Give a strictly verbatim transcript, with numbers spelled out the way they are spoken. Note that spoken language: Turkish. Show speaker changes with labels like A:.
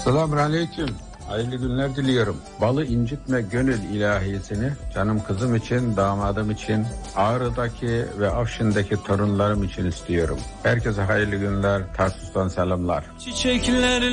A: Selamünaleyküm. Hayırlı günler diliyorum. Balı incitme gönül ilahisini canım kızım için, damadım için, Ağrı'daki ve Afşin'deki torunlarım için istiyorum. Herkese hayırlı günler, Tarsus'tan selamlar.
B: Çiçekler